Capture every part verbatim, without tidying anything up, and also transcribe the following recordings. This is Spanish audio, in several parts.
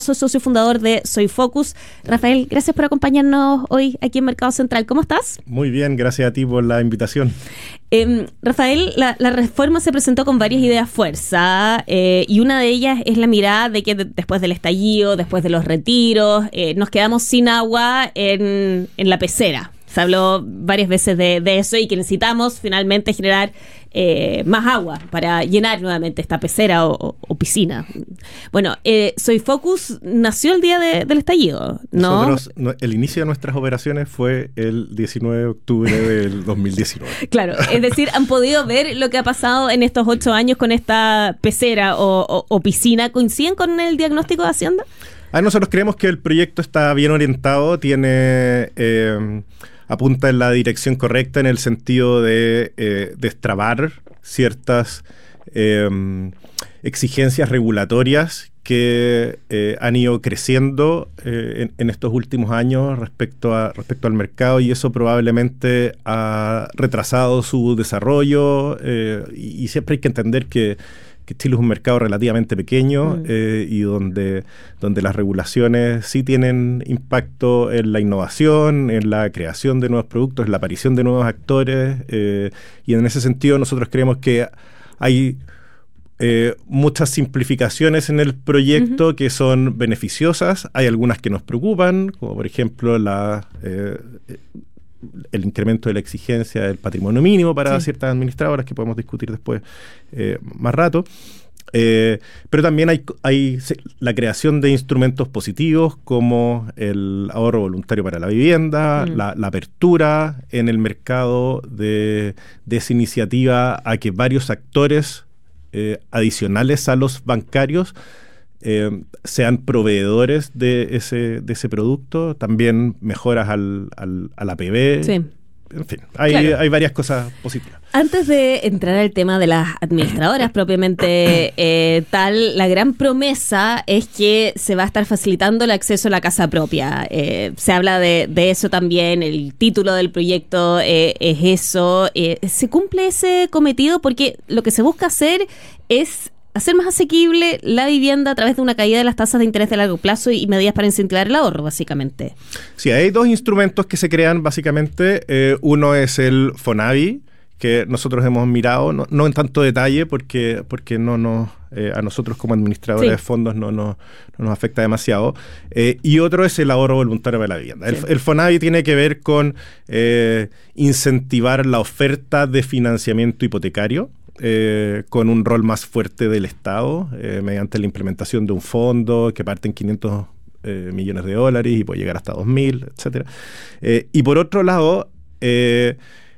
Soy socio fundador de Soy Focus. Rafael, gracias por acompañarnos hoy aquí en Mercado Central. ¿Cómo estás? Muy bien, gracias a ti por la invitación. Eh, Rafael, la, la reforma se presentó con varias ideas fuerza eh, y una de ellas es la mirada de que de, después del estallido, después de los retiros, eh, nos quedamos sin agua en, en la pecera. Se habló varias veces de, de eso y que necesitamos finalmente generar eh, más agua para llenar nuevamente esta pecera o, o, o piscina. Bueno, eh, Soy Focus nació el día de, del estallido, ¿no? Nosotros, el inicio de nuestras operaciones fue el diecinueve de octubre del dos mil diecinueve. Claro, es decir, han podido ver lo que ha pasado en estos ocho años con esta pecera o, o, o piscina. ¿Coinciden con el diagnóstico de Hacienda? Ah, nosotros creemos que el proyecto está bien orientado, tiene... Eh, apunta en la dirección correcta en el sentido de eh, destrabar ciertas eh, exigencias regulatorias que eh, han ido creciendo eh, en, en estos últimos años respecto, a, respecto al mercado, y eso probablemente ha retrasado su desarrollo eh, y, y siempre hay que entender que que Chile es un mercado relativamente pequeño mm. eh, y donde, donde las regulaciones sí tienen impacto en la innovación, en la creación de nuevos productos, en la aparición de nuevos actores eh, y en ese sentido nosotros creemos que hay eh, muchas simplificaciones en el proyecto uh-huh. que son beneficiosas, hay algunas que nos preocupan, como por ejemplo la... Eh, el incremento de la exigencia del patrimonio mínimo para sí. ciertas administradoras que podemos discutir después eh, más rato. Eh, pero también hay, hay la creación de instrumentos positivos como el ahorro voluntario para la vivienda, mm. la, la apertura en el mercado de, de esa iniciativa a que varios actores eh, adicionales a los bancarios Eh, sean proveedores de ese, de ese producto, también mejoras al, al, a la P B. Sí. En fin, hay, claro. hay varias cosas positivas. Antes de entrar al tema de las administradoras propiamente eh, tal, la gran promesa es que se va a estar facilitando el acceso a la casa propia. Eh, se habla de, de eso también, el título del proyecto eh, es eso. Eh, ¿Se cumple ese cometido? Porque lo que se busca hacer es hacer más asequible la vivienda a través de una caída de las tasas de interés de largo plazo y medidas para incentivar el ahorro, básicamente. Sí, hay dos instrumentos que se crean, básicamente. Eh, uno es el FONAVI, que nosotros hemos mirado, no, no en tanto detalle, porque, porque no nos, eh, a nosotros como administradores sí. de fondos no, no, no nos afecta demasiado. Eh, y otro es el ahorro voluntario para la vivienda. Sí. El, el FONAVI tiene que ver con eh, incentivar la oferta de financiamiento hipotecario, Eh, con un rol más fuerte del Estado, eh, mediante la implementación de un fondo que parte en quinientos eh, millones de dólares y puede llegar hasta dos mil, etcétera. Eh, y por otro lado, eh,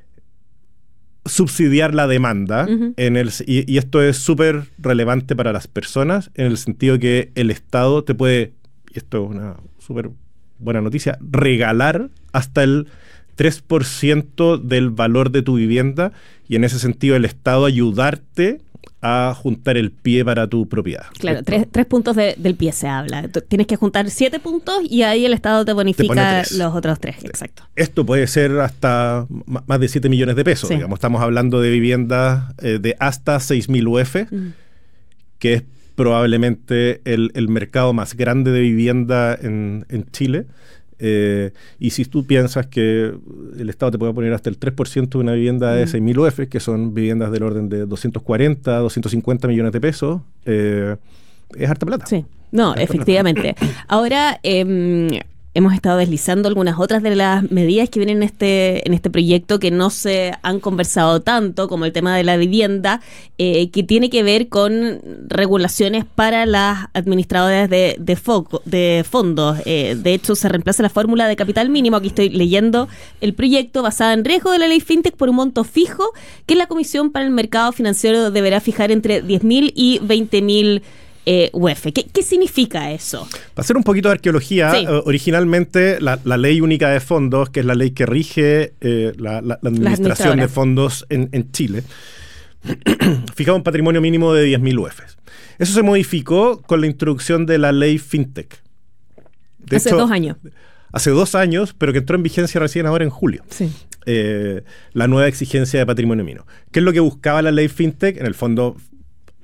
subsidiar la demanda, uh-huh. en el, y, y esto es súper relevante para las personas, en el sentido que el Estado te puede, y esto es una súper buena noticia, regalar hasta el tres por ciento del valor de tu vivienda, y en ese sentido el Estado ayudarte a juntar el pie para tu propiedad. Claro, tres, tres puntos de, del pie se habla. Tú tienes que juntar siete puntos y ahí el Estado te bonifica te los otros tres. Exacto. Esto puede ser hasta más de siete millones de pesos. Sí. Digamos, estamos hablando de viviendas eh, de hasta seis mil U F, mm. que es probablemente el, el mercado más grande de vivienda en, en Chile. Eh, y si tú piensas que el Estado te puede poner hasta el tres por ciento de una vivienda de mm. seis mil U F, que son viviendas del orden de doscientos cuarenta, doscientos cincuenta millones de pesos, eh, es harta plata. Sí, no, efectivamente. Ahora, eh, hemos estado deslizando algunas otras de las medidas que vienen en este, en este proyecto que no se han conversado tanto, como el tema de la vivienda, eh, que tiene que ver con regulaciones para las administradoras de, de, foco, de fondos. Eh, de hecho, se reemplaza la fórmula de capital mínimo. Aquí estoy leyendo el proyecto basada en riesgo de la ley FinTech por un monto fijo que la Comisión para el Mercado Financiero deberá fijar entre diez mil y veinte mil Eh, U F. ¿Qué, ¿Qué significa eso? Para hacer un poquito de arqueología, sí. eh, originalmente la, la Ley Única de Fondos, que es la ley que rige eh, la, la, la administración de fondos en, en Chile, fijaba un patrimonio mínimo de diez mil U F. Eso se modificó con la introducción de la Ley FinTech. De hace hecho, dos años. Hace dos años, pero que entró en vigencia recién ahora en julio. Sí. Eh, la nueva exigencia de patrimonio mínimo. ¿Qué es lo que buscaba la Ley FinTech? En el fondo,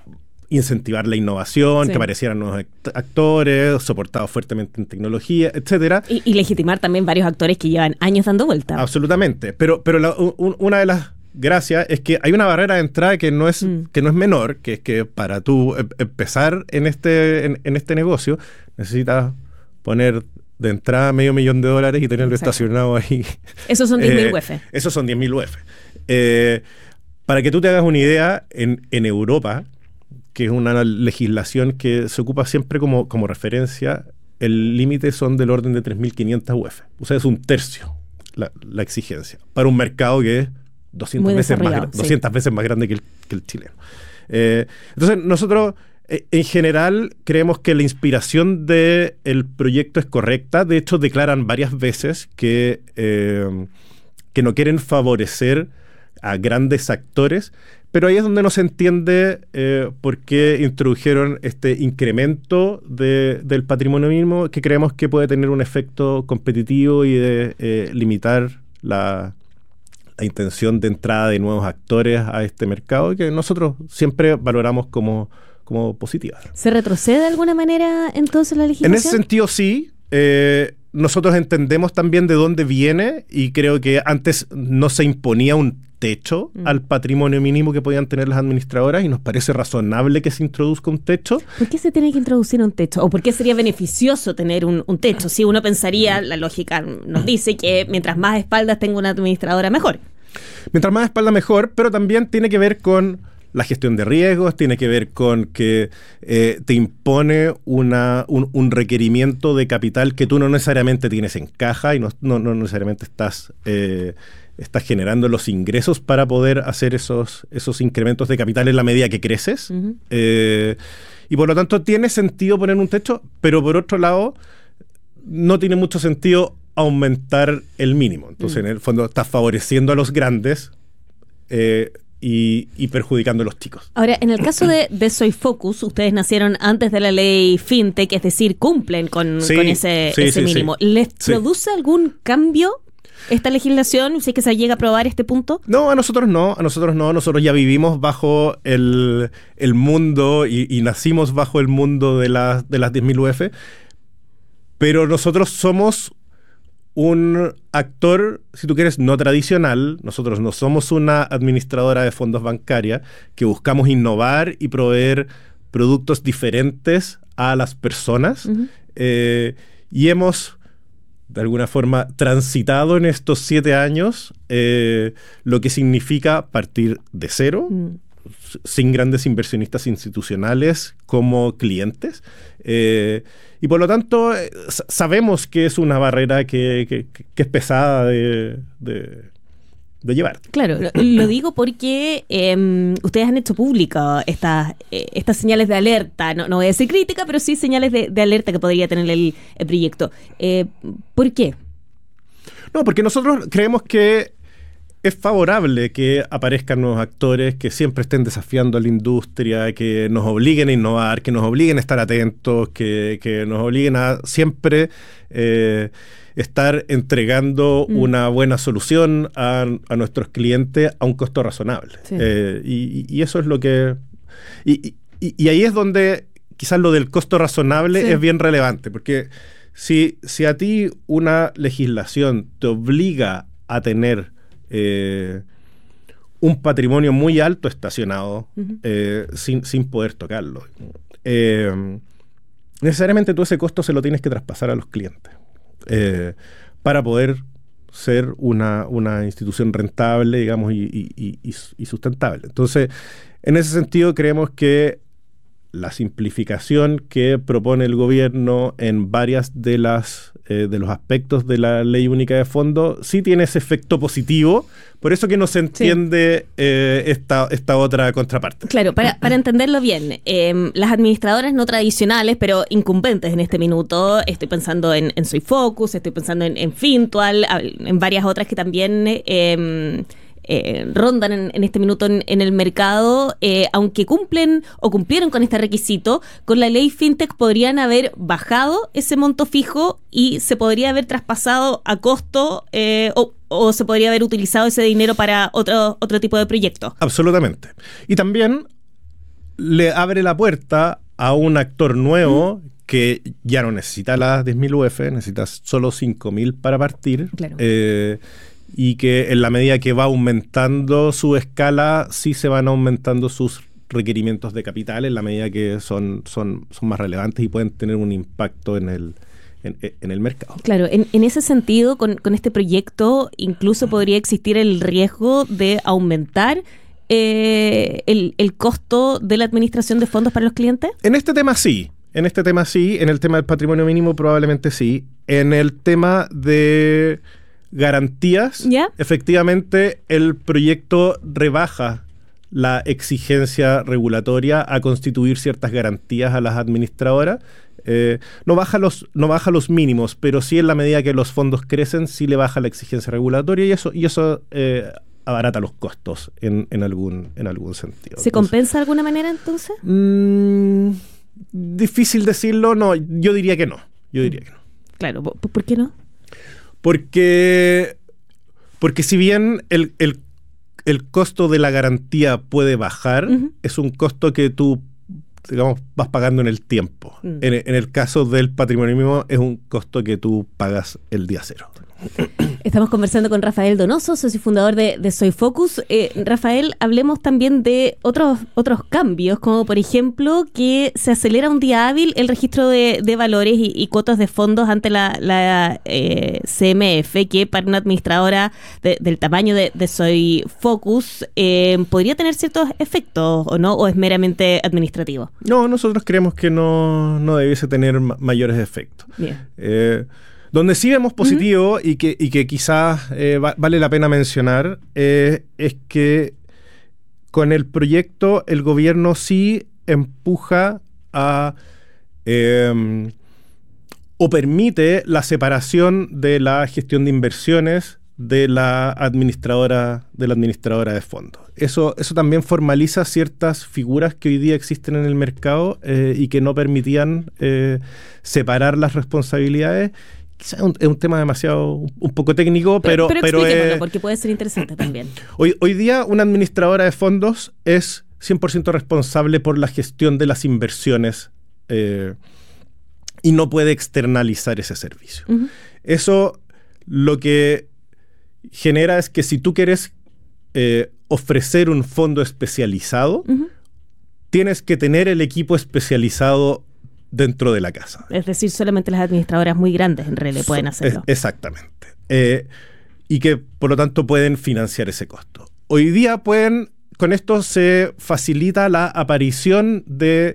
incentivar la innovación, sí. que aparecieran nuevos actores, soportados fuertemente en tecnología, etcétera. Y, y legitimar también varios actores que llevan años dando vuelta. Absolutamente. Pero, pero la, un, una de las gracias es que hay una barrera de entrada que no es, mm. que no es menor, que es que para tú em- empezar en este, en, en este negocio necesitas poner de entrada medio millón de dólares y tenerlo Exacto. estacionado ahí. Esos son diez mil eh, U F. Esos son diez mil U F. Eh, para que tú te hagas una idea, en, en Europa, que es una legislación que se ocupa siempre como, como referencia, el límite son del orden de tres mil quinientas U F. O sea, es un tercio la, la exigencia para un mercado que es doscientas, veces más, sí. doscientas veces más grande que el, que el chileno. Eh, entonces, nosotros, eh, en general, creemos que la inspiración del proyecto es correcta. De hecho, declaran varias veces que, eh, que no quieren favorecer a grandes actores, pero ahí es donde no se entiende eh, por qué introdujeron este incremento de, del patrimonio mínimo, que creemos que puede tener un efecto competitivo y de eh, limitar la, la intención de entrada de nuevos actores a este mercado, que nosotros siempre valoramos como, como positiva. ¿Se retrocede de alguna manera entonces la legislación? En ese sentido sí. Eh, nosotros entendemos también de dónde viene y creo que antes no se imponía un techo mm. al patrimonio mínimo que podían tener las administradoras y nos parece razonable que se introduzca un techo. ¿Por qué se tiene que introducir un techo? ¿O por qué sería beneficioso tener un, un techo? Si uno pensaría, la lógica nos dice que mientras más espaldas tenga una administradora, mejor. Mientras más espaldas, mejor, pero también tiene que ver con la gestión de riesgos, tiene que ver con que eh, te impone una, un, un requerimiento de capital que tú no necesariamente tienes en caja y no, no, no necesariamente estás, eh, estás generando los ingresos para poder hacer esos, esos incrementos de capital en la medida que creces. Uh-huh. Eh, y por lo tanto tiene sentido poner un techo, pero por otro lado no tiene mucho sentido aumentar el mínimo. Entonces, uh-huh. en el fondo estás favoreciendo a los grandes eh, Y, y perjudicando a los chicos. Ahora, en el caso de, de Soifocus, ustedes nacieron antes de la ley FinTech, es decir, cumplen con, sí, con ese, sí, ese sí, mínimo. Sí. ¿Les sí. produce algún cambio esta legislación, si es que se llega a aprobar este punto? No, a nosotros no, a nosotros no. Nosotros ya vivimos bajo el, el mundo y, y nacimos bajo el mundo de, la, de las diez mil U F, pero nosotros somos un actor, si tú quieres, no tradicional. Nosotros no somos una administradora de fondos bancaria que buscamos innovar y proveer productos diferentes a las personas. Uh-huh. Eh, y hemos, de alguna forma, transitado en estos siete años eh, lo que significa partir de cero, uh-huh. sin grandes inversionistas institucionales como clientes. Eh, y por lo tanto, eh, sabemos que es una barrera que, que, que es pesada de, de, de llevar. Claro, lo, lo digo porque eh, ustedes han hecho pública estas, eh, estas señales de alerta, no, no voy a decir crítica, pero sí señales de, de alerta que podría tener el, el proyecto. Eh, ¿Por qué? No, porque nosotros creemos que es favorable que aparezcan nuevos actores que siempre estén desafiando a la industria, que nos obliguen a innovar, que nos obliguen a estar atentos, que, que nos obliguen a siempre eh, estar entregando mm. una buena solución a, a nuestros clientes a un costo razonable. Sí. Eh, y, y eso es lo que... Y, y, y ahí es donde quizás lo del costo razonable sí. es bien relevante, porque si, si a ti una legislación te obliga a tener Eh, un patrimonio muy alto estacionado uh-huh. eh, sin, sin poder tocarlo. Eh, necesariamente tú ese costo se lo tienes que traspasar a los clientes eh, para poder ser una, una institución rentable, digamos, y, y, y, y sustentable. Entonces, en ese sentido creemos que la simplificación que propone el gobierno en varias de las eh, de los aspectos de la ley única de fondos sí tiene ese efecto positivo, por eso que no se entiende sí. eh, esta, esta otra contraparte. Claro, para, para entenderlo bien, eh, las administradoras no tradicionales, pero incumbentes en este minuto, estoy pensando en, en Soifocus, estoy pensando en, en Fintual, en varias otras que también eh, Eh, rondan en, en este minuto en, en el mercado, eh, aunque cumplen o cumplieron con este requisito, con la ley FinTech podrían haber bajado ese monto fijo y se podría haber traspasado a costo eh, o, o se podría haber utilizado ese dinero para otro, otro tipo de proyecto. Absolutamente. Y también le abre la puerta a un actor nuevo mm. que ya no necesita las diez mil U F, necesita solo cinco mil para partir. Claro. Eh, y que en la medida que va aumentando su escala, sí se van aumentando sus requerimientos de capital en la medida que son, son, son más relevantes y pueden tener un impacto en el, en, en el mercado. Claro, en, en ese sentido, con, con este proyecto, incluso podría existir el riesgo de aumentar eh, el, el costo de la administración de fondos para los clientes. En este tema sí, en este tema sí, en el tema del patrimonio mínimo probablemente sí. En el tema de garantías, ¿ya? Efectivamente el proyecto rebaja la exigencia regulatoria a constituir ciertas garantías a las administradoras. Eh, no baja los, no baja los mínimos, pero sí en la medida que los fondos crecen, sí le baja la exigencia regulatoria y eso, y eso eh, abarata los costos en, en, algún, en algún sentido. ¿Se entonces, compensa de alguna manera entonces? Mmm, difícil decirlo, no, yo diría que no. Yo diría que no. Claro, ¿por, por qué no? Porque, porque si bien el, el, el costo de la garantía puede bajar, uh-huh. es un costo que tú, digamos, vas pagando en el tiempo. Uh-huh. En, en el caso del patrimonio mínimo es un costo que tú pagas el día cero. Estamos conversando con Rafael Donoso, socio fundador de, de Soy Focus. Eh, Rafael, hablemos también de otros otros cambios, como por ejemplo que se acelera un día hábil el registro de, de valores y, y cuotas de fondos ante la, la eh, C M F, que para una administradora de, del tamaño de, de Soy Focus eh, podría tener ciertos efectos, ¿o no? ¿O es meramente administrativo? No, nosotros creemos que no, no debiese tener ma- mayores efectos. Bien. Eh, Donde sí vemos positivo uh-huh. y, que, y que quizás eh, va, vale la pena mencionar eh, es que con el proyecto el gobierno sí empuja a eh, o permite la separación de la gestión de inversiones de la administradora de la administradora de fondos. Eso, eso también formaliza ciertas figuras que hoy día existen en el mercado eh, y que no permitían eh, separar las responsabilidades. Quizás es un, es un tema demasiado, un, un poco técnico, pero... Pero, pero, pero eh, porque puede ser interesante también. Hoy, hoy día una administradora de fondos es cien por ciento responsable por la gestión de las inversiones eh, y no puede externalizar ese servicio. Uh-huh. Eso lo que genera es que si tú quieres eh, ofrecer un fondo especializado, uh-huh. tienes que tener el equipo especializado dentro de la casa. Es decir, solamente las administradoras muy grandes en realidad pueden hacerlo. Es, exactamente. Eh, y que por lo tanto pueden financiar ese costo. Hoy día pueden, con esto se facilita la aparición de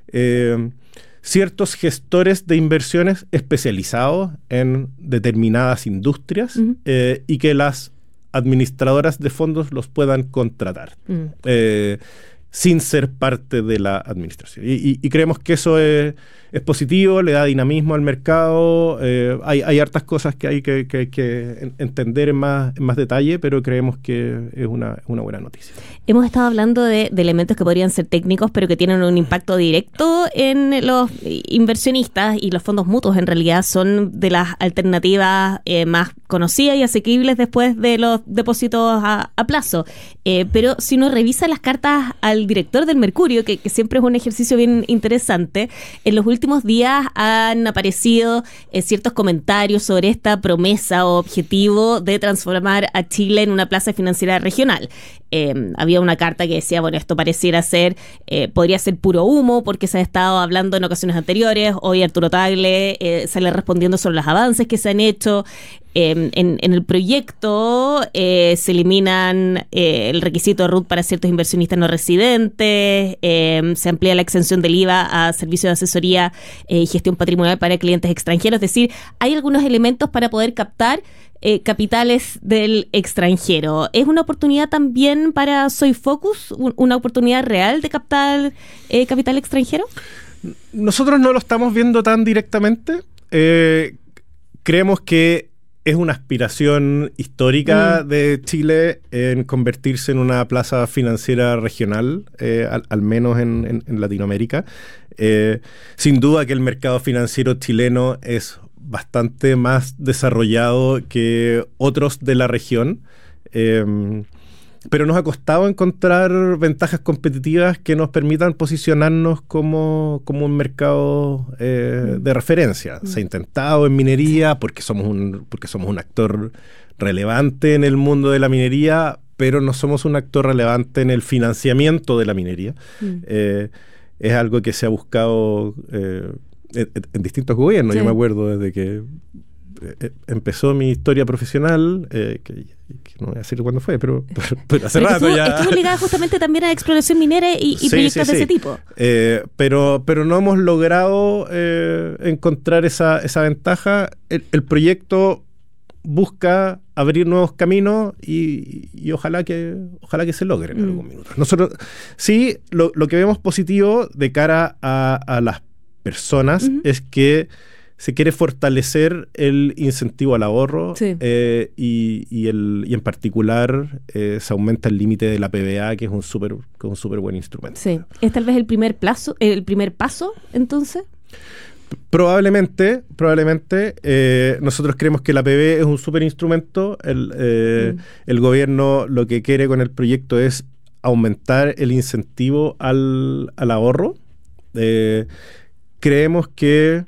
eh, ciertos gestores de inversiones especializados en determinadas industrias uh-huh. eh, y que las administradoras de fondos los puedan contratar. Uh-huh. Eh, sin ser parte de la administración. Y, y, y creemos que eso es, es positivo, le da dinamismo al mercado. Eh, hay, hay hartas cosas que hay que, que, que entender en más, en más detalle, pero creemos que es una, una buena noticia. Hemos estado hablando de, de elementos que podrían ser técnicos, pero que tienen un impacto directo en los inversionistas, y los fondos mutuos en realidad son de las alternativas eh, más conocidas y asequibles después de los depósitos a, a plazo. Eh, pero si uno revisa las cartas al director del Mercurio, que, que siempre es un ejercicio bien interesante, en los últimos días han aparecido eh, ciertos comentarios sobre esta promesa o objetivo de transformar a Chile en una plaza financiera regional. Eh, había una carta que decía, bueno, esto pareciera ser, eh, podría ser puro humo, porque se ha estado hablando en ocasiones anteriores. Hoy Arturo Tagle eh, sale respondiendo sobre los avances que se han hecho. Eh, en, en el proyecto eh, se eliminan eh, el requisito de R U T para ciertos inversionistas no residentes, eh, se amplía la exención del I V A a servicios de asesoría eh, y gestión patrimonial para clientes extranjeros. Es decir, hay algunos elementos para poder captar eh, capitales del extranjero. ¿Es una oportunidad también para Soy Focus, un, una oportunidad real de captar eh, capital extranjero? Nosotros no lo estamos viendo tan directamente. Eh, creemos que es una aspiración histórica mm. de Chile en convertirse en una plaza financiera regional, eh, al, al menos en, en, en Latinoamérica. Eh, sin duda que el mercado financiero chileno es bastante más desarrollado que otros de la región. Eh, pero nos ha costado encontrar ventajas competitivas que nos permitan posicionarnos como, como un mercado eh, de referencia. Mm. Se ha intentado en minería porque somos un, porque somos un actor relevante en el mundo de la minería, pero no somos un actor relevante en el financiamiento de la minería. Mm. Eh, es algo que se ha buscado eh, en, en distintos gobiernos. Sí. Yo me acuerdo desde que eh, empezó mi historia profesional, eh, que, que no voy a decir cuándo fue, pero, pero, pero hace pero rato estuvo, ya. Estuvo ligada justamente también a exploración minera y, y sí, proyectos sí, de sí. ese tipo. Eh, pero, pero no hemos logrado eh, encontrar esa, esa ventaja. El, el proyecto busca abrir nuevos caminos y, y ojalá que ojalá que se logre en mm. algún minuto. Nosotros sí, lo, lo que vemos positivo de cara a, a las personas mm-hmm. es que se quiere fortalecer el incentivo al ahorro sí. eh, y, y, el, y en particular eh, se aumenta el límite de la P V A, que es un súper un súper buen instrumento. Sí. ¿Es tal vez el primer plazo, el primer paso entonces? Probablemente, probablemente eh, nosotros creemos que la P V es un súper instrumento. El, eh, mm. el gobierno lo que quiere con el proyecto es aumentar el incentivo al, al ahorro. Eh, creemos que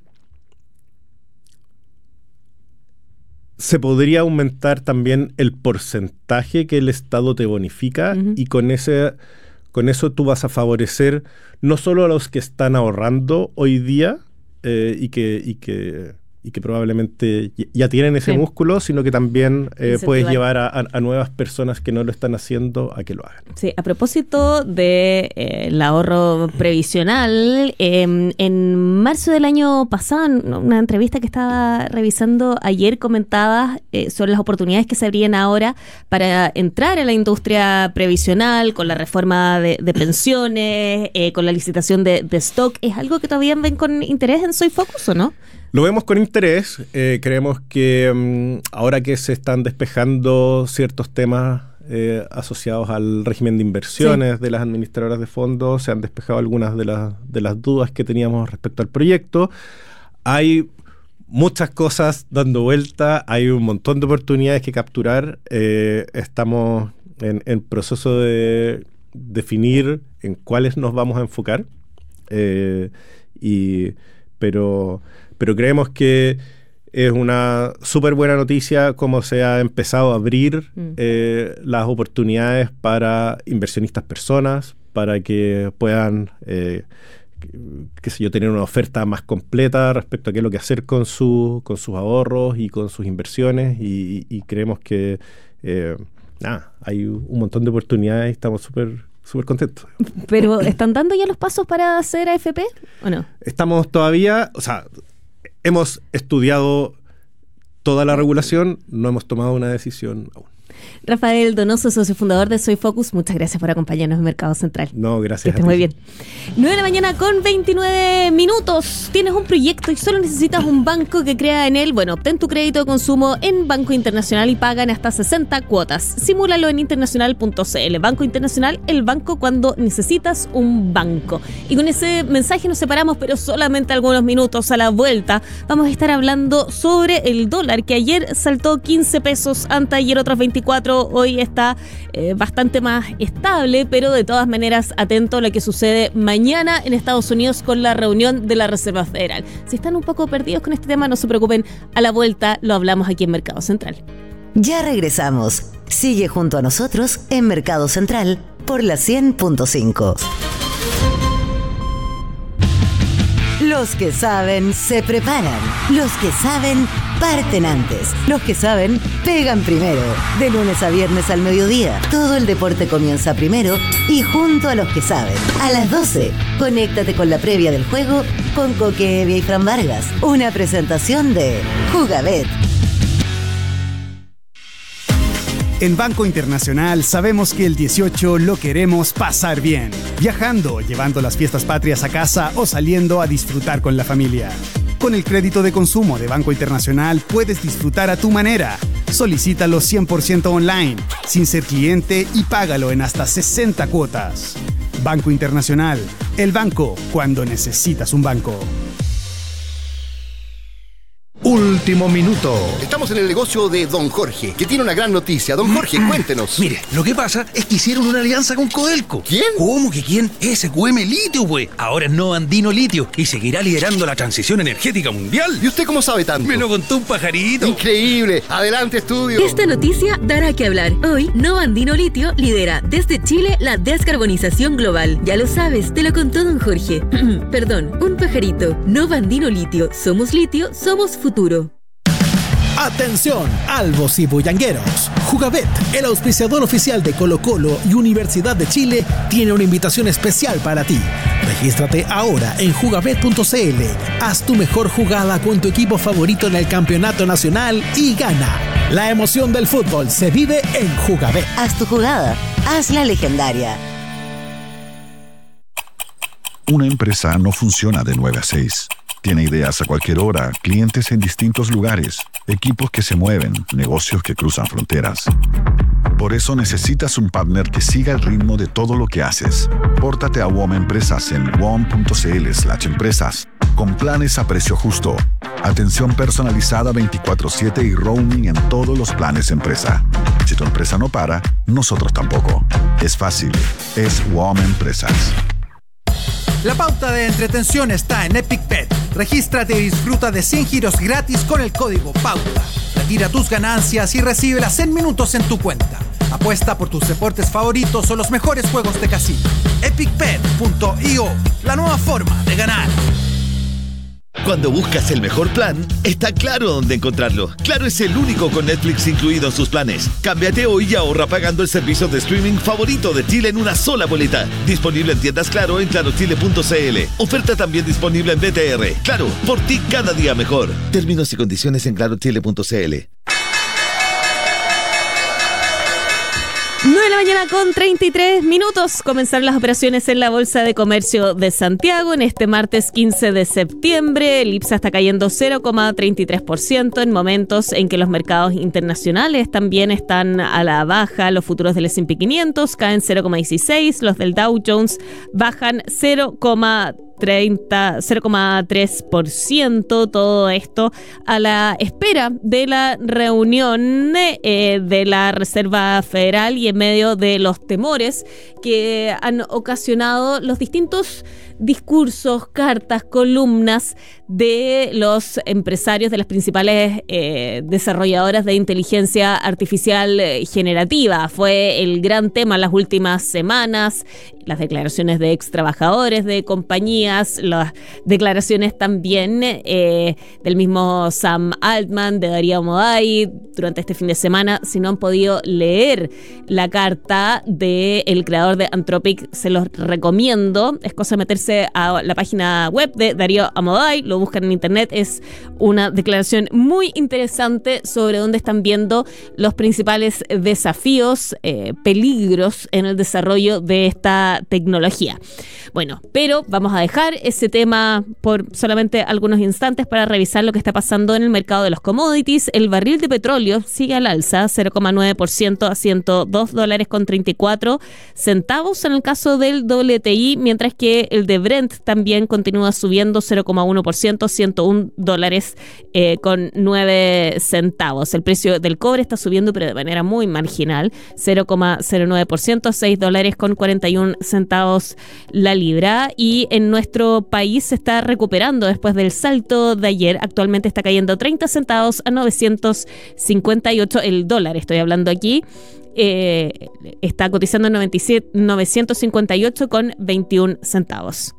se podría aumentar también el porcentaje que el Estado te bonifica uh-huh. y con ese, con eso tú vas a favorecer no solo a los que están ahorrando hoy día, Eh, y, que, y, que, y que probablemente ya tienen ese sí. músculo, sino que también eh, puedes llevar a, a, a nuevas personas que no lo están haciendo a que lo hagan. Sí, a propósito del de, eh, ahorro previsional, eh, en marzo del año pasado, en una entrevista que estaba revisando ayer, comentabas eh, sobre las oportunidades que se abrían ahora para entrar a la industria previsional con la reforma de, de pensiones, eh, con la licitación de, de stock. ¿Es algo que todavía ven con interés en SoyFocus o no? Lo vemos con interés. Eh, creemos que um, ahora que se están despejando ciertos temas eh, asociados al régimen de inversiones sí. de las administradoras de fondos, se han despejado algunas de, la, de las dudas que teníamos respecto al proyecto. Hay muchas cosas dando vuelta, hay un montón de oportunidades que capturar. Eh, estamos en, en proceso de definir en cuáles nos vamos a enfocar. Eh, y, pero... Pero creemos que es una súper buena noticia cómo se ha empezado a abrir mm. eh, las oportunidades para inversionistas personas, para que puedan, eh, qué sé yo, tener una oferta más completa respecto a qué es lo que hacer con, su, con sus ahorros y con sus inversiones. Y, y creemos que eh, nada, hay un montón de oportunidades y estamos súper... súper contentos. ¿Pero están dando ya los pasos para hacer A F P o no? Estamos todavía, o sea... Hemos estudiado toda la regulación, no hemos tomado una decisión aún. Rafael Donoso, socio fundador de SoyFocus, muchas gracias por acompañarnos en Mercado Central. No, gracias. Que estés muy bien. nueve de la mañana con veintinueve minutos. Tienes un proyecto y solo necesitas un banco que crea en él. Bueno, obtén tu crédito de consumo en Banco Internacional y pagan hasta sesenta cuotas. Simúlalo en internacional punto c l. Banco Internacional, el banco cuando necesitas un banco. Y con ese mensaje nos separamos, pero solamente algunos minutos. A la vuelta vamos a estar hablando sobre el dólar, que ayer saltó quince pesos, anteayer otros veinticuatro. Hoy está eh, bastante más estable, pero de todas maneras atento a lo que sucede mañana en Estados Unidos con la reunión de la Reserva Federal. Si están un poco perdidos con este tema, no se preocupen, a la vuelta lo hablamos aquí en Mercado Central. Ya regresamos. Sigue junto a nosotros en Mercado Central por la cien punto cinco. Los que saben se preparan. Los que saben parten antes. Los que saben pegan primero. De lunes a viernes al mediodía. Todo el deporte comienza primero y junto a los que saben. A las doce, conéctate con la previa del juego con Coque Evia y Fran Vargas. Una presentación de Jugabet. En Banco Internacional sabemos que el dieciocho lo queremos pasar bien. Viajando, llevando las fiestas patrias a casa o saliendo a disfrutar con la familia. Con el crédito de consumo de Banco Internacional puedes disfrutar a tu manera. Solicítalo cien por ciento online, sin ser cliente y págalo en hasta sesenta cuotas. Banco Internacional, el banco cuando necesitas un banco. Un último minuto. Estamos en el negocio de Don Jorge, que tiene una gran noticia. Don Jorge, cuéntenos. Mire, lo que pasa es que hicieron una alianza con Codelco. ¿Quién? ¿Cómo que quién? S Q M Litio, güey. Ahora es Nova Andino Litio y seguirá liderando la transición energética mundial. ¿Y usted cómo sabe tanto? Me lo contó un pajarito. Increíble. Adelante, estudio. Esta noticia dará que hablar. Hoy, Nova Andino Litio lidera desde Chile la descarbonización global. Ya lo sabes, te lo contó Don Jorge. Perdón, un pajarito. Nova Andino Litio. Somos litio, somos futuro. Atención, albos y bullangueros. Jugabet, el auspiciador oficial de Colo-Colo y Universidad de Chile, tiene una invitación especial para ti. Regístrate ahora en jugabet punto c l. Haz tu mejor jugada con tu equipo favorito en el campeonato nacional y gana. La emoción del fútbol se vive en Jugabet. Haz tu jugada, hazla legendaria. Una empresa no funciona de nueve a seis. Tiene ideas a cualquier hora, clientes en distintos lugares, equipos que se mueven, negocios que cruzan fronteras. Por eso necesitas un partner que siga el ritmo de todo lo que haces. Pórtate a W O M Empresas en w o m punto c l slash empresas, con planes a precio justo, atención personalizada veinticuatro siete y roaming en todos los planes empresa. Si tu empresa no para, nosotros tampoco. Es fácil, es W O M Empresas. La pauta de entretención está en Epic Bet. Regístrate y disfruta de cien giros gratis con el código PAUTA. Retira tus ganancias y recíbelas en minutos en tu cuenta. Apuesta por tus deportes favoritos o los mejores juegos de casino. epic bet punto i o, la nueva forma de ganar. Cuando buscas el mejor plan, está claro dónde encontrarlo. Claro es el único con Netflix incluido en sus planes. Cámbiate hoy y ahorra pagando el servicio de streaming favorito de Chile en una sola boleta. Disponible en tiendas Claro en claro chile punto c l. Oferta también disponible en B T R. Claro, por ti cada día mejor. Términos y condiciones en claro chile punto c l. nueve de la mañana con treinta y tres minutos. Comenzaron las operaciones en la Bolsa de Comercio de Santiago en este martes quince de septiembre. El IPSA está cayendo cero coma treinta y tres por ciento en momentos en que los mercados internacionales también están a la baja. Los futuros del ese and pe quinientos caen cero coma dieciséis, los del Dow Jones bajan cero coma tres por ciento. Todo esto a la espera de la reunión eh, de la Reserva Federal y en medio de los temores que han ocasionado los distintos discursos, cartas, columnas de los empresarios de las principales eh, desarrolladoras de inteligencia artificial eh, generativa. Fue el gran tema en las últimas semanas, las declaraciones de ex trabajadores de compañías, las declaraciones también eh, del mismo Sam Altman, de Darío Amodei durante este fin de semana. Si no han podido leer la carta del creador de Anthropic, se los recomiendo. Es cosa de meterse a la página web de Darío Amodei, lo buscan en internet. Es una declaración muy interesante sobre dónde están viendo los principales desafíos, eh, peligros en el desarrollo de esta tecnología. Bueno, pero vamos a dejar ese tema por solamente algunos instantes para revisar lo que está pasando en el mercado de los commodities. El barril de petróleo sigue al alza, cero coma nueve por ciento a ciento dos dólares con treinta y cuatro centavos en el caso del W T I, mientras que el de Brent también continúa subiendo cero coma uno por ciento, ciento un dólares eh, con nueve centavos. El precio del cobre está subiendo, pero de manera muy marginal, cero coma cero nueve por ciento, seis dólares con cuarenta y un centavos la libra. Y en nuestro país se está recuperando después del salto de ayer. Actualmente está cayendo treinta centavos a novecientos cincuenta y ocho el dólar. Estoy hablando aquí. Eh, está cotizando en novecientos cincuenta y ocho con veintiún centavos.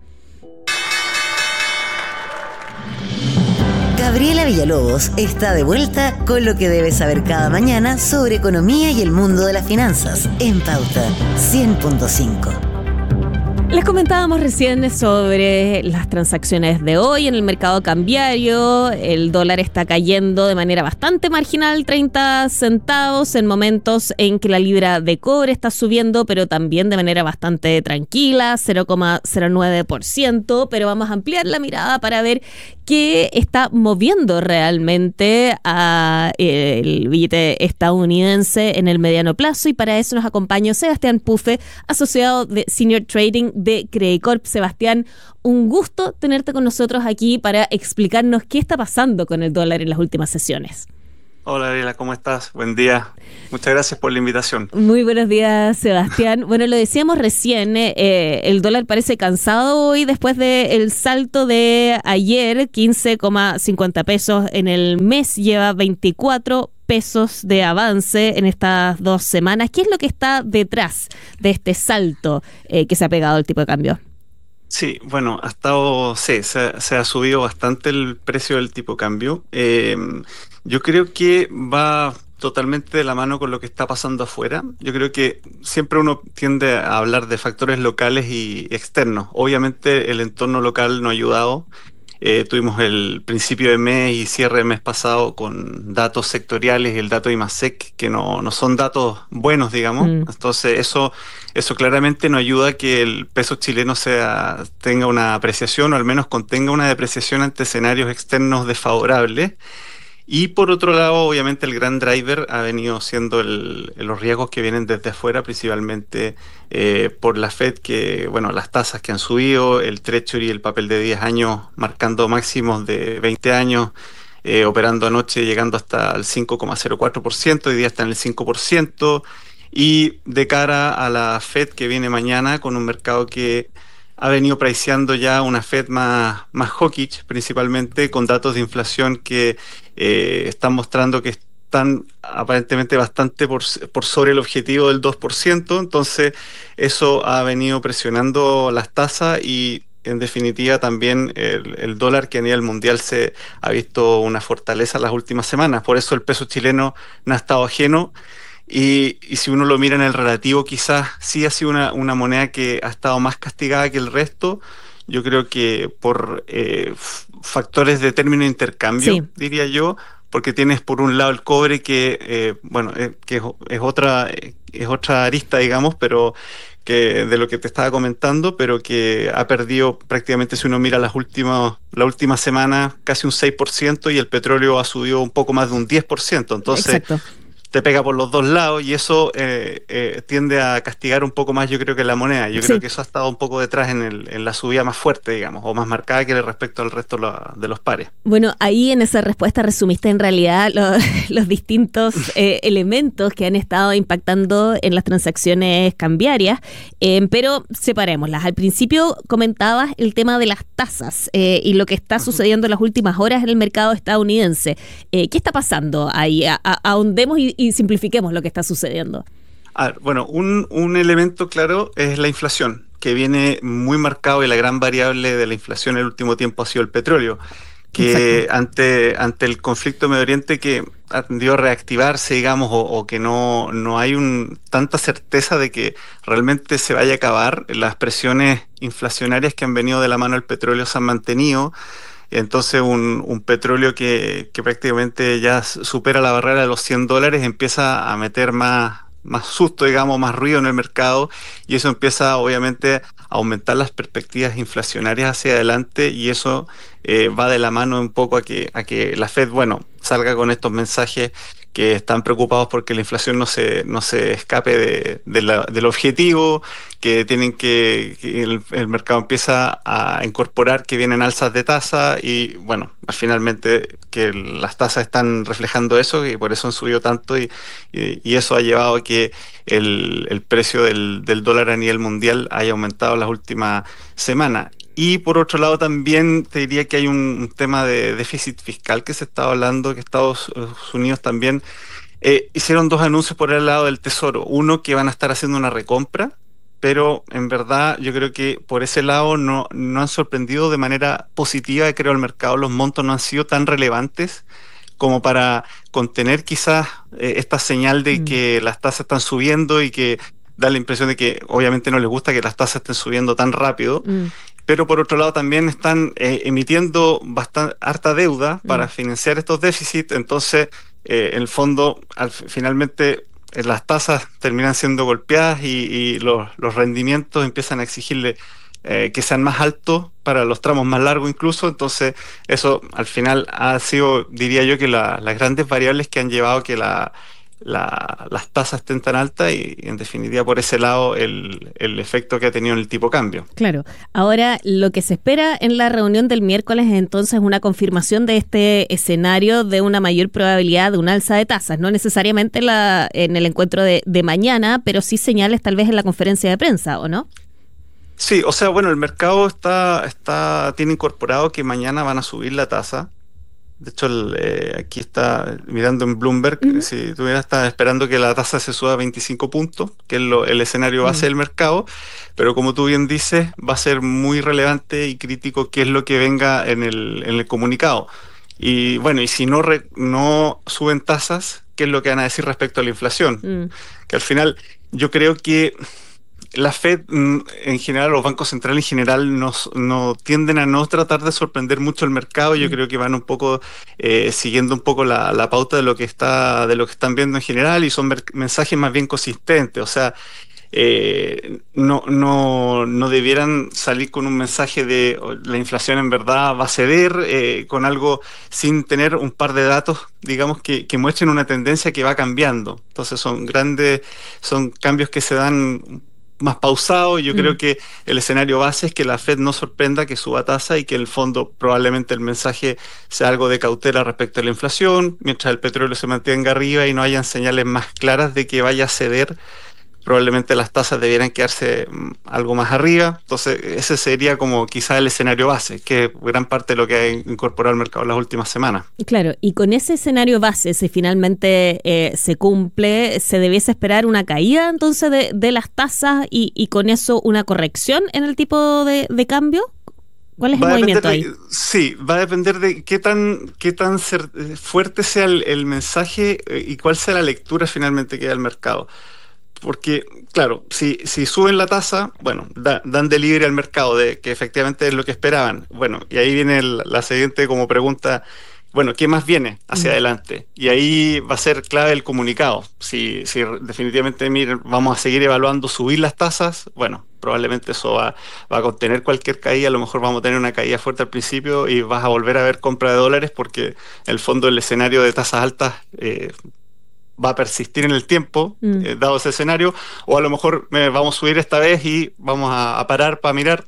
Gabriela Villalobos está de vuelta con lo que debes saber cada mañana sobre economía y el mundo de las finanzas en Pauta cien punto cinco. Les comentábamos recién sobre las transacciones de hoy en el mercado cambiario. El dólar está cayendo de manera bastante marginal, treinta centavos, en momentos en que la libra de cobre está subiendo, pero también de manera bastante tranquila, cero coma cero nueve por ciento. Pero vamos a ampliar la mirada para ver que está moviendo realmente a el billete estadounidense en el mediano plazo, y para eso nos acompaña Sebastián Pufe, asociado de Senior Trading de Credicorp. Sebastián, un gusto tenerte con nosotros aquí para explicarnos qué está pasando con el dólar en las últimas sesiones. Hola Ariela, ¿cómo estás? Buen día. Muchas gracias por la invitación. Muy buenos días, Sebastián. Bueno, lo decíamos recién, eh, el dólar parece cansado hoy después del salto de ayer, quince coma cincuenta pesos en el mes, lleva veinticuatro pesos de avance en estas dos semanas. ¿Qué es lo que está detrás de este salto eh, que se ha pegado el tipo de cambio? Sí, bueno, ha estado, sí, se, se ha subido bastante el precio del tipo de cambio. Eh, yo creo que va totalmente de la mano con lo que está pasando afuera. Yo creo que siempre uno tiende a hablar de factores locales y externos. Obviamente el entorno local no ha ayudado. Eh, tuvimos el principio de mes y cierre de mes pasado con datos sectoriales y el dato de IMASEC que no, no son datos buenos, digamos. Mm. Entonces eso, eso claramente no ayuda a que el peso chileno sea, tenga una apreciación o al menos contenga una depreciación ante escenarios externos desfavorables. Y por otro lado, obviamente el gran driver ha venido siendo el, los riesgos que vienen desde afuera, principalmente eh, por la Fed, que, bueno, las tasas que han subido, el Treasury y el papel de diez años marcando máximos de veinte años, eh, operando anoche llegando hasta el cinco coma cero cuatro por ciento, hoy día está en el cinco por ciento, y de cara a la Fed que viene mañana con un mercado que ha venido priceando ya una Fed más, más hawkish, principalmente con datos de inflación que eh, están mostrando que están aparentemente bastante por, por sobre el objetivo del dos por ciento. Entonces eso ha venido presionando las tasas y en definitiva también el, el dólar, que a nivel mundial se ha visto una fortaleza las últimas semanas. Por eso el peso chileno no ha estado ajeno. Y, y si uno lo mira en el relativo, quizás sí ha sido una, una moneda que ha estado más castigada que el resto. Yo creo que por eh, factores de término de intercambio, sí, diría yo, porque tienes por un lado el cobre que, eh, bueno, eh, que es, es otra es otra arista, digamos, pero que de lo que te estaba comentando, pero que ha perdido prácticamente, si uno mira las últimas la última semana, casi un seis por ciento, y el petróleo ha subido un poco más de un diez por ciento. Entonces, exacto, te pega por los dos lados y eso eh, eh, tiende a castigar un poco más, yo creo, que la moneda. Yo sí creo que eso ha estado un poco detrás en, el, en la subida más fuerte, digamos, o más marcada que respecto al resto la, de los pares. Bueno, ahí en esa respuesta resumiste en realidad lo, los distintos eh, elementos que han estado impactando en las transacciones cambiarias, eh, pero separémoslas. Al principio comentabas el tema de las tasas eh, y lo que está uh-huh. sucediendo en las últimas horas en el mercado estadounidense. Eh, ¿Qué está pasando ahí? A, a, ahondemos y y simplifiquemos lo que está sucediendo. A ver, bueno, un, un elemento claro es la inflación, que viene muy marcado, y la gran variable de la inflación en el último tiempo ha sido el petróleo, que ante, ante el conflicto de Medio Oriente, que ha tendido a reactivarse, digamos, o, o que no, no hay un, tanta certeza de que realmente se vaya a acabar, las presiones inflacionarias que han venido de la mano del petróleo se han mantenido. Entonces un, un petróleo que, que prácticamente ya supera la barrera de los cien dólares empieza a meter más, más susto, digamos, más ruido en el mercado, y eso empieza obviamente a aumentar las perspectivas inflacionarias hacia adelante, y eso eh, va de la mano un poco a que, a que la Fed, bueno, salga con estos mensajes que están preocupados porque la inflación no se, no se escape de, de la, del objetivo, que tienen que, que el, el mercado empieza a incorporar que vienen alzas de tasa, y bueno, finalmente que las tasas están reflejando eso, y por eso han subido tanto, y, y, y eso ha llevado a que el, el precio del, del dólar a nivel mundial haya aumentado las últimas semanas. Y por otro lado también te diría que hay un, un tema de déficit fiscal que se está hablando, que Estados Unidos también eh, hicieron dos anuncios por el lado del Tesoro. Uno, que van a estar haciendo una recompra, pero en verdad yo creo que por ese lado no, no han sorprendido de manera positiva, creo, al mercado. Los montos no han sido tan relevantes como para contener quizás eh, esta señal de mm. que las tasas están subiendo, y que da la impresión de que obviamente no les gusta que las tasas estén subiendo tan rápido. Mm. Pero por otro lado también están eh, emitiendo bastante, harta deuda para mm. financiar estos déficits. Entonces, eh, en el fondo, al, finalmente eh, las tasas terminan siendo golpeadas, y, y los, los rendimientos empiezan a exigirle eh, que sean más altos para los tramos más largos incluso. Entonces eso al final ha sido, diría yo, que la, las grandes variables que han llevado que la, la, las tasas estén tan altas y en definitiva por ese lado el, el efecto que ha tenido en el tipo cambio. Claro. Ahora lo que se espera en la reunión del miércoles es entonces una confirmación de este escenario de una mayor probabilidad de un alza de tasas, no necesariamente la, en el encuentro de, de mañana, pero sí señales tal vez en la conferencia de prensa, ¿o no? Sí, o sea, bueno, el mercado está, está tiene incorporado que mañana van a subir la tasa. De hecho, el, eh, aquí está mirando en Bloomberg, uh-huh. si tuviera está esperando que la tasa se suba a veinticinco puntos, que es lo, el escenario base uh-huh. del mercado, pero como tú bien dices, va a ser muy relevante y crítico qué es lo que venga en el, en el comunicado. Y bueno, y si no, re, no suben tasas, ¿qué es lo que van a decir respecto a la inflación? Uh-huh. Que al final yo creo que la Fed en general, los bancos centrales en general no, no tienden a no tratar de sorprender mucho el mercado. Yo mm. creo que van un poco eh, siguiendo un poco la, la pauta de lo que está de lo que están viendo en general y son mensajes más bien consistentes. O sea, eh, no, no, no debieran salir con un mensaje de la inflación en verdad va a ceder, eh, con algo sin tener un par de datos, digamos, que, que muestren una tendencia que va cambiando. Entonces son grandes, son cambios que se dan más pausado. Yo mm. creo que el escenario base es que la Fed no sorprenda, que suba tasa y que en el fondo probablemente el mensaje sea algo de cautela respecto a la inflación, mientras el petróleo se mantenga arriba y no hayan señales más claras de que vaya a ceder. Probablemente las tasas debieran quedarse algo más arriba. Entonces ese sería como quizá el escenario base, que es gran parte de lo que ha incorporado el mercado en las últimas semanas. Claro, y con ese escenario base, si finalmente eh, se cumple, ¿se debiese esperar una caída entonces de, de las tasas y, y con eso una corrección en el tipo de, de cambio? ¿Cuál es el movimiento ahí? De, sí, va a depender de qué tan, qué tan ser, fuerte sea el, el mensaje y cuál sea la lectura finalmente que da el mercado. Porque, claro, si, si suben la tasa, bueno, da, dan delivery al mercado de que efectivamente es lo que esperaban. Bueno, y ahí viene el, la siguiente como pregunta, bueno, ¿qué más viene hacia mm. adelante? Y ahí va a ser clave el comunicado. Si, si definitivamente miren, vamos a seguir evaluando subir las tasas, bueno, probablemente eso va, va a contener cualquier caída. A lo mejor vamos a tener una caída fuerte al principio y vas a volver a ver compra de dólares porque en el fondo el escenario de tasas altas eh, va a persistir en el tiempo, mm. eh, dado ese escenario, o a lo mejor eh, vamos a subir esta vez y vamos a, a parar para mirar,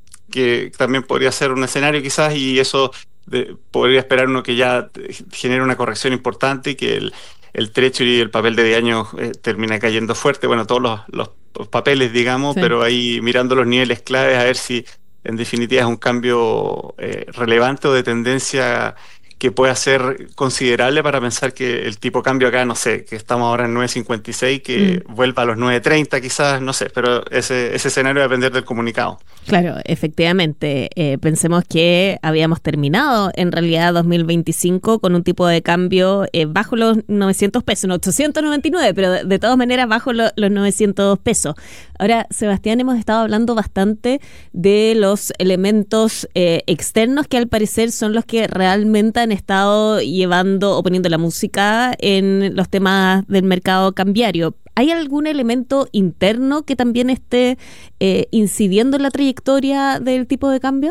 que también podría ser un escenario quizás, y eso de, podría esperar uno que ya genere una corrección importante y que el, el Treasury y el papel de diez años eh, termina cayendo fuerte, bueno, todos los, los, los papeles, digamos, sí. pero ahí mirando los niveles claves a ver si en definitiva es un cambio eh, relevante o de tendencia que pueda ser considerable para pensar que el tipo cambio acá, no sé, que estamos ahora en nueve cincuenta y seis, que mm. vuelva a los nueve treinta quizás, no sé, pero ese, ese escenario va a depender del comunicado. Claro, efectivamente. Eh, pensemos que habíamos terminado en realidad dos mil veinticinco con un tipo de cambio eh, bajo los novecientos pesos, no, ochocientos noventa y nueve, pero de, de todas maneras bajo lo, los novecientos pesos. Ahora, Sebastián, hemos estado hablando bastante de los elementos eh, externos que al parecer son los que realmente han estado llevando o poniendo la música en los temas del mercado cambiario. ¿Hay algún elemento interno que también esté eh, incidiendo en la trayectoria del tipo de cambio?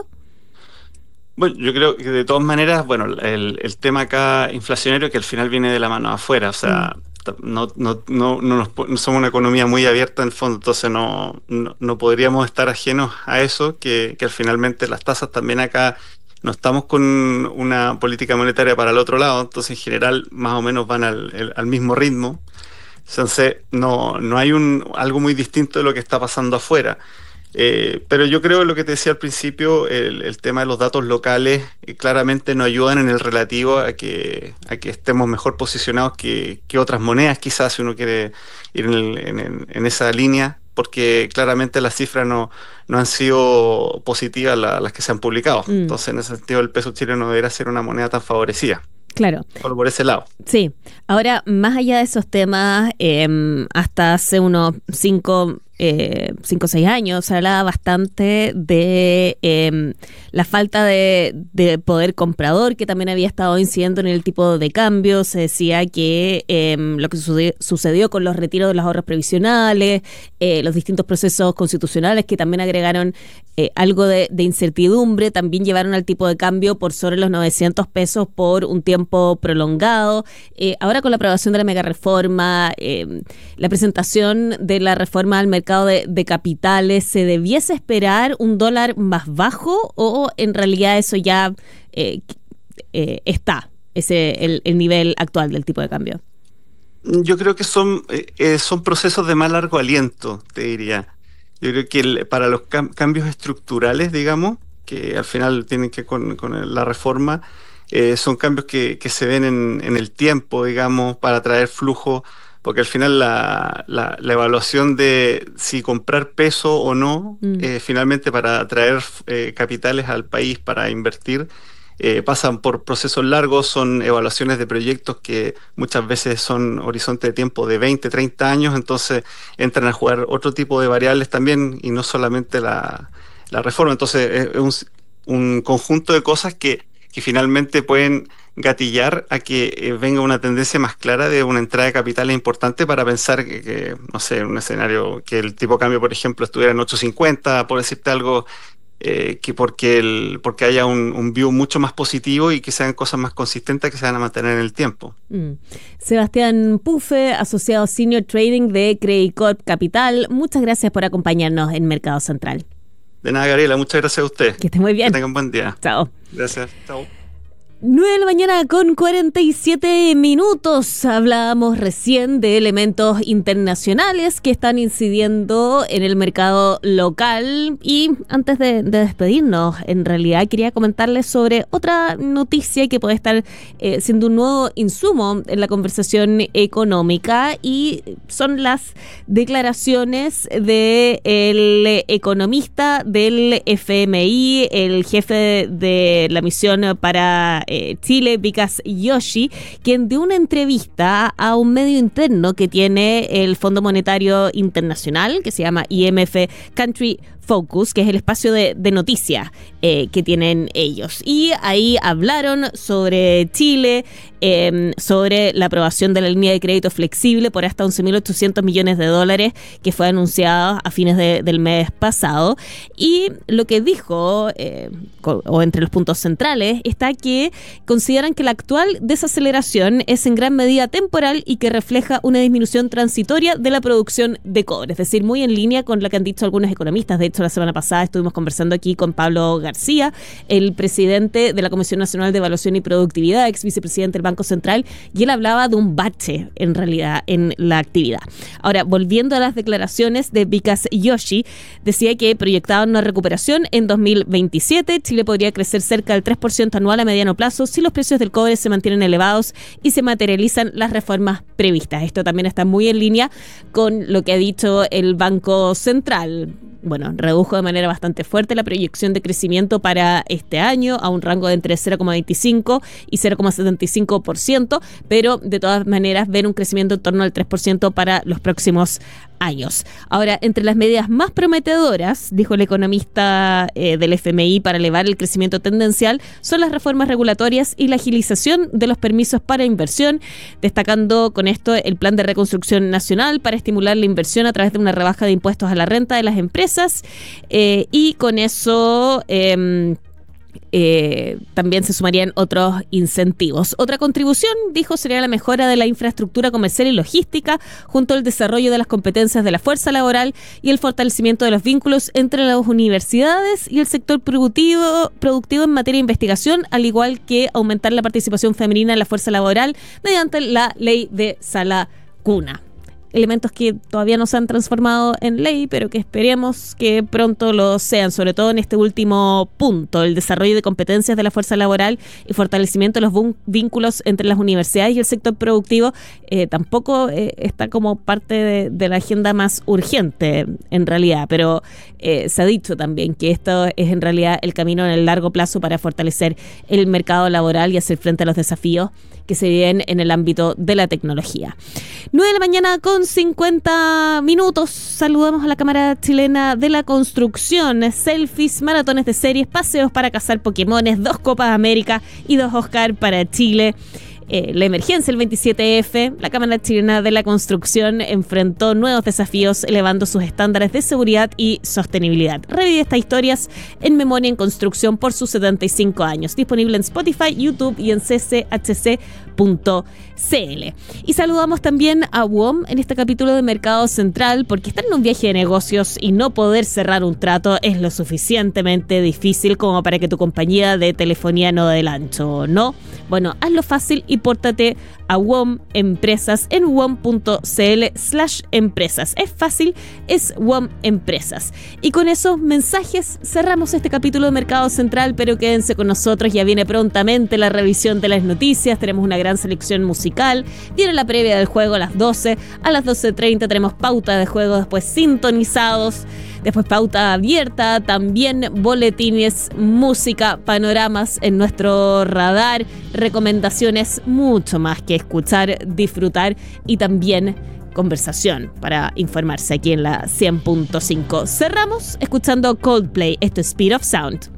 Bueno, yo creo que de todas maneras, bueno, el, el tema acá inflacionario que al final viene de la mano afuera, o sea, mm. no, no, no, no, nos, no somos una economía muy abierta en el fondo, entonces no, no, no podríamos estar ajenos a eso, que, que finalmente las tasas también acá no estamos con una política monetaria para el otro lado, entonces en general más o menos van al, el, al mismo ritmo. Entonces no, no hay un algo muy distinto de lo que está pasando afuera. Eh, pero yo creo lo que te decía al principio, el, el tema de los datos locales eh, claramente nos ayudan en el relativo a que, a que estemos mejor posicionados que, que otras monedas, quizás si uno quiere ir en, el, en, en esa línea, porque claramente las cifras no, no han sido positivas la, las que se han publicado. Mm. Entonces, en ese sentido, el peso chileno no debería ser una moneda tan favorecida. Claro. Solo por ese lado. Sí. Ahora, más allá de esos temas, eh, hasta hace unos cinco eh, cinco o seis años se hablaba bastante de eh, la falta de, de poder comprador, que también había estado incidiendo en el tipo de cambio. Se decía que eh, lo que sucedió, sucedió con los retiros de los ahorros previsionales, eh, los distintos procesos constitucionales que también agregaron eh, algo de, de incertidumbre, también llevaron al tipo de cambio por sobre los novecientos pesos por un tiempo prolongado. Eh, ahora con la aprobación de la megareforma, eh, la presentación de la reforma al mercado De, de capitales, ¿se debiese esperar un dólar más bajo o en realidad eso ya eh, eh, está, ese el, el nivel actual del tipo de cambio? Yo creo que son, eh, son procesos de más largo aliento, te diría. Yo creo que el, para los cam- cambios estructurales, digamos, que al final tienen que con, con la reforma, eh, son cambios que, que se ven en, en el tiempo, digamos, para traer flujo. Porque al final la, la, la evaluación de si comprar peso o no, mm. eh, finalmente para atraer eh, capitales al país para invertir, eh, pasan por procesos largos, son evaluaciones de proyectos que muchas veces son horizonte de tiempo de veinte, treinta años, entonces entran a jugar otro tipo de variables también y no solamente la, la reforma. Entonces es un, un conjunto de cosas que, que finalmente pueden gatillar a que eh, venga una tendencia más clara de una entrada de capitales importante para pensar que, que, no sé, en un escenario que el tipo de cambio, por ejemplo, estuviera en ocho cincuenta, por decirte algo, eh, que porque el porque haya un, un view mucho más positivo y que sean cosas más consistentes que se van a mantener en el tiempo. Mm. Sebastián Puffe, asociado Senior Trading de Credit Corp Capital, muchas gracias por acompañarnos en Mercado Central. De nada, Gabriela, muchas gracias a usted. Que esté muy bien. Que tengan buen día. Chao. Gracias, chao. nueve de la mañana con cuarenta y siete minutos. Hablábamos recién de elementos internacionales que están incidiendo en el mercado local y antes de, de despedirnos, en realidad quería comentarles sobre otra noticia que puede estar eh, siendo un nuevo insumo en la conversación económica y son las declaraciones del economista del F M I, el jefe de la misión para Eh, Chile, Vikas Yoshi, quien dio una entrevista a un medio interno que tiene el Fondo Monetario Internacional, que se llama I M F Country Focus, que es el espacio de, de noticias eh, que tienen ellos. Y ahí hablaron sobre Chile, eh, sobre la aprobación de la línea de crédito flexible por hasta once mil ochocientos millones de dólares que fue anunciada a fines de, del mes pasado. Y lo que dijo, eh, o entre los puntos centrales, está que consideran que la actual desaceleración es en gran medida temporal y que refleja una disminución transitoria de la producción de cobre. Es decir, muy en línea con lo que han dicho algunos economistas. De hecho, la semana pasada estuvimos conversando aquí con Pablo García, el presidente de la Comisión Nacional de Evaluación y Productividad, ex vicepresidente del Banco Central, y él hablaba de un bache, en realidad, en la actividad. Ahora, volviendo a las declaraciones de Vikas Yoshi, decía que proyectaban una recuperación en dos mil veintisiete. Chile podría crecer cerca del tres por ciento anual a mediano plazo si los precios del cobre se mantienen elevados y se materializan las reformas previstas. Esto también está muy en línea con lo que ha dicho el Banco Central. Bueno, redujo de manera bastante fuerte la proyección de crecimiento para este año a un rango de entre cero coma veinticinco y cero coma setenta y cinco por ciento, pero de todas maneras ven un crecimiento en torno al tres por ciento para los próximos años. Ahora, entre las medidas más prometedoras, dijo el economista eh, del F M I para elevar el crecimiento tendencial, son las reformas regulatorias y la agilización de los permisos para inversión, destacando con esto el plan de reconstrucción nacional para estimular la inversión a través de una rebaja de impuestos a la renta de las empresas eh, y con eso eh, Eh, también se sumarían otros incentivos. Otra contribución, dijo, sería la mejora de la infraestructura comercial y logística, junto al desarrollo de las competencias de la fuerza laboral y el fortalecimiento de los vínculos entre las universidades y el sector productivo, productivo en materia de investigación, al igual que aumentar la participación femenina en la fuerza laboral mediante la ley de sala cuna. Elementos que todavía no se han transformado en ley, pero que esperemos que pronto lo sean, sobre todo en este último punto, el desarrollo de competencias de la fuerza laboral y fortalecimiento de los vínculos entre las universidades y el sector productivo, eh, tampoco eh, está como parte de, de la agenda más urgente en realidad, pero eh, se ha dicho también que esto es en realidad el camino en el largo plazo para fortalecer el mercado laboral y hacer frente a los desafíos que se viven en el ámbito de la tecnología. nueve de la mañana con cincuenta minutos. Saludamos a la Cámara Chilena de la Construcción. Selfies, maratones de series, paseos para cazar Pokémones, dos Copas América y dos Oscar para Chile. Eh, la emergencia, el veintisiete efe, la Cámara Chilena de la Construcción enfrentó nuevos desafíos elevando sus estándares de seguridad y sostenibilidad. Revive estas historias en Memoria en Construcción por sus setenta y cinco años. Disponible en Spotify, YouTube y en c c h c punto c l. Y saludamos también a W O M en este capítulo de Mercado Central, porque estar en un viaje de negocios y no poder cerrar un trato es lo suficientemente difícil como para que tu compañía de telefonía no dé el ancho, ¿no? Bueno, hazlo fácil y pórtate a W O M Empresas en w o m punto c l slash empresas. Es fácil, es W O M Empresas. Y con esos mensajes cerramos este capítulo de Mercado Central, pero quédense con nosotros, ya viene prontamente la revisión de las noticias, tenemos una gran selección musical, viene la previa del juego a las doce, a las doce treinta tenemos pauta de juego, después sintonizados, después pauta abierta, también boletines, música, panoramas en nuestro radar, recomendaciones, mucho más que escuchar, disfrutar y también conversación para informarse aquí en la cien punto cinco. Cerramos escuchando Coldplay, esto es Speed of Sound.